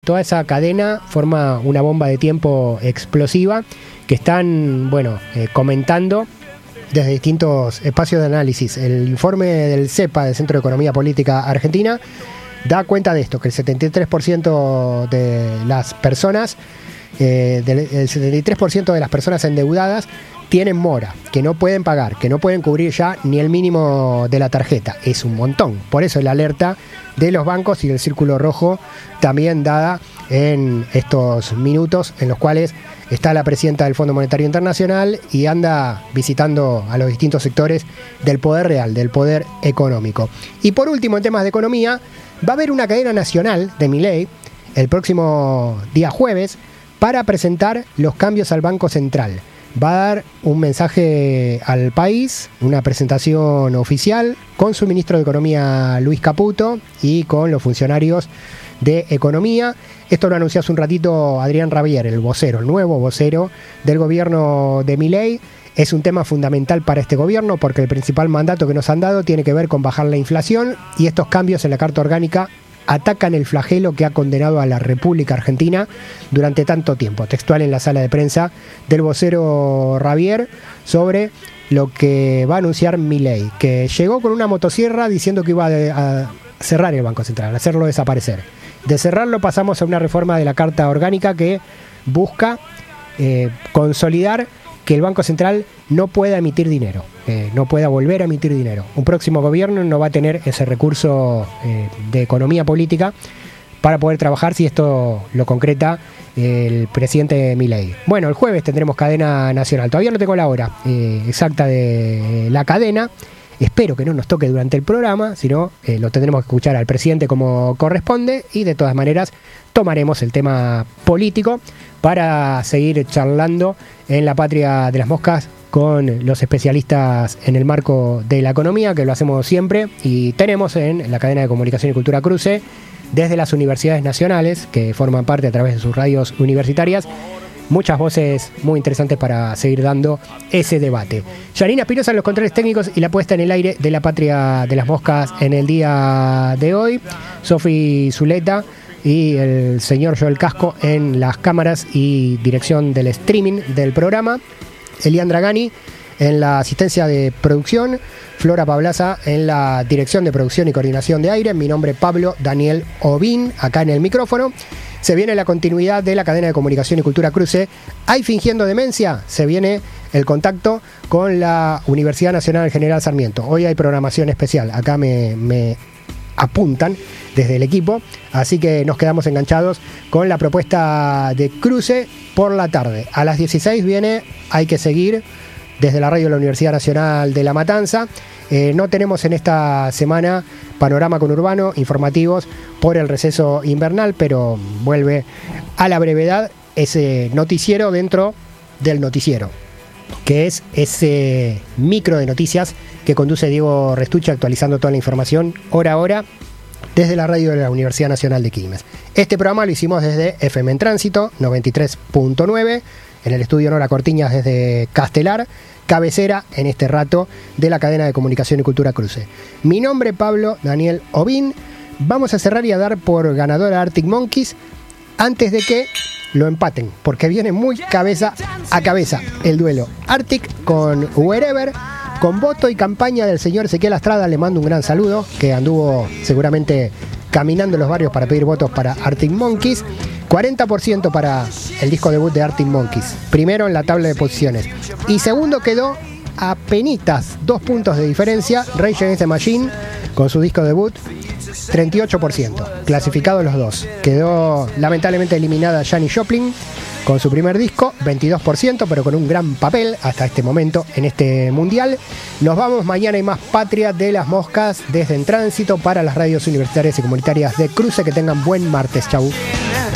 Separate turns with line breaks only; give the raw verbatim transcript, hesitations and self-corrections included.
toda esa cadena forma una bomba de tiempo explosiva que están, bueno, eh, comentando desde distintos espacios de análisis. El informe del CEPA, del Centro de Economía Política Argentina, da cuenta de esto, que el setenta y tres por ciento de las personas, eh, del, el setenta y tres por ciento de las personas endeudadas tienen mora, que no pueden pagar, que no pueden cubrir ya ni el mínimo de la tarjeta. Es un montón. Por eso la alerta de los bancos y del círculo rojo también dada en estos minutos en los cuales está la presidenta del Fondo Monetario Internacional y anda visitando a los distintos sectores del poder real, del poder económico. Y por último, en temas de economía, va a haber una cadena nacional de Milei el próximo día jueves para presentar los cambios al Banco Central. Va a dar un mensaje al país, una presentación oficial con su ministro de Economía Luis Caputo y con los funcionarios de Economía. Esto lo anunció hace un ratito Adrián Rabier, el vocero, el nuevo vocero del gobierno de Milei. Es un tema fundamental para este gobierno porque el principal mandato que nos han dado tiene que ver con bajar la inflación y estos cambios en la Carta Orgánica atacan el flagelo que ha condenado a la República Argentina durante tanto tiempo. Textual en la sala de prensa del vocero Rabier sobre lo que va a anunciar Milei, que llegó con una motosierra diciendo que iba a cerrar el Banco Central, a hacerlo desaparecer. De cerrarlo pasamos a una reforma de la Carta Orgánica que busca eh, consolidar que el Banco Central no pueda emitir dinero, eh, no pueda volver a emitir dinero. Un próximo gobierno no va a tener ese recurso eh, de economía política para poder trabajar si esto lo concreta el presidente Milei. Bueno, el jueves tendremos cadena nacional. Todavía no tengo la hora eh, exacta de la cadena. Espero que no nos toque durante el programa, sino eh, lo tendremos que escuchar al presidente como corresponde y de todas maneras tomaremos el tema político para seguir charlando en la patria de las moscas con los especialistas en el marco de la economía, que lo hacemos siempre, y tenemos en la cadena de comunicación y cultura Cruce, desde las universidades nacionales, que forman parte a través de sus radios universitarias, muchas voces muy interesantes para seguir dando ese debate. Yanina Espinosa en los controles técnicos y la puesta en el aire de la patria de las moscas en el día de hoy. Sofi Zuleta y el señor Joel Casco en las cámaras y dirección del streaming del programa. Elian Dragani en la asistencia de producción. Flora Pablaza en la dirección de producción y coordinación de aire. Mi nombre es Pablo Daniel Ovín, acá en el micrófono. Se viene la continuidad de la cadena de comunicación y cultura Cruce. ¿Hay fingiendo demencia? Se viene el contacto con la Universidad Nacional General Sarmiento. Hoy hay programación especial. Acá me, me apuntan desde el equipo. Así que nos quedamos enganchados con la propuesta de Cruce por la tarde. A las dieciséis viene Hay que seguir desde la radio de la Universidad Nacional de La Matanza. Eh, no tenemos en esta semana panorama conurbano, informativos por el receso invernal, pero vuelve a la brevedad ese noticiero dentro del noticiero, que es ese micro de noticias que conduce Diego Restucci, actualizando toda la información hora a hora desde la radio de la Universidad Nacional de Quilmes. Este programa lo hicimos desde F M en Tránsito, noventa y tres punto nueve, en el estudio Nora Cortiñas desde Castelar, cabecera en este rato de la cadena de comunicación y cultura Cruce. Mi nombre es Pablo Daniel Ovín. Vamos a cerrar y a dar por ganadora Arctic Monkeys antes de que lo empaten, porque viene muy cabeza a cabeza el duelo. Arctic con Wherever, con voto y campaña del señor Ezequiel Astrada. Le mando un gran saludo, que anduvo seguramente caminando en los barrios para pedir votos para Arctic Monkeys. cuarenta por ciento para el disco debut de Arctic Monkeys, primero en la tabla de posiciones, y segundo quedó a penitas dos puntos de diferencia Rage Against the Machine con su disco debut, treinta y ocho por ciento, clasificados los dos. Quedó lamentablemente eliminada Janis Joplin con su primer disco, veintidós por ciento, pero con un gran papel hasta este momento en este mundial. Nos vamos, mañana hay más Patria de las Moscas desde En Tránsito para las radios universitarias y comunitarias de Cruce. Que tengan buen martes, chau.